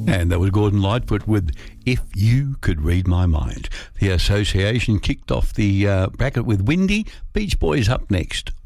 And that was Gordon Lightfoot with If You Could Read My Mind. The association kicked off the bracket with Windy. Beach Boys up next.